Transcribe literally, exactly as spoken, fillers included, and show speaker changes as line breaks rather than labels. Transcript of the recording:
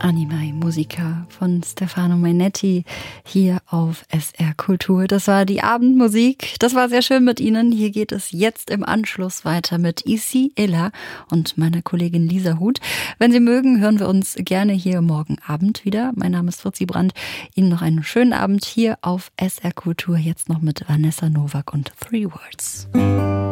Animae Musica von Stefano Mainetti hier auf S R Kultur. Das war die Abendmusik. Das war sehr schön mit Ihnen. Hier geht es jetzt im Anschluss weiter mit Isi Ella und meiner Kollegin Lisa Huth. Wenn Sie mögen, hören wir uns gerne hier morgen Abend wieder. Mein Name ist Fritzi Brandt. Ihnen noch einen schönen Abend hier auf S R Kultur. Jetzt noch mit Vanessa Novak und Three Words.